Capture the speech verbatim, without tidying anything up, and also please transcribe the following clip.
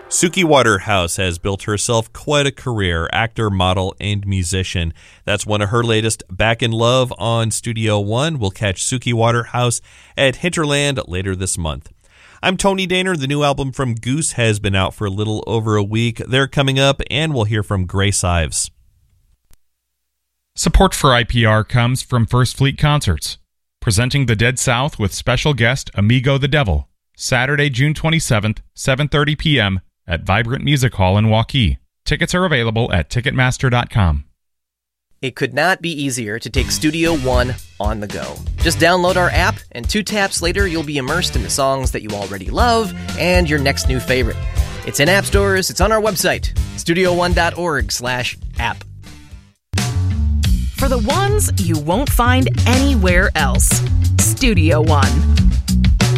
Suki Waterhouse has built herself quite a career, actor, model, and musician. That's one of her latest, Back in Love on Studio One. We'll catch Suki Waterhouse at Hinterland later this month. I'm Tony Daner. The new album from Goose has been out for a little over a week. They're coming up, and we'll hear from Grace Ives. Support for I P R comes from First Fleet Concerts, presenting the Dead South with special guest Amigo the Devil, Saturday, June twenty-seventh, seven thirty p.m., at Vibrant Music Hall in Waukee. Tickets are available at Ticketmaster dot com. It could not be easier to take Studio One on the go. Just download our app, and two taps later, you'll be immersed in the songs that you already love and your next new favorite. It's in app stores, it's on our website, studio one dot org slash app. For the ones you won't find anywhere else. Studio One.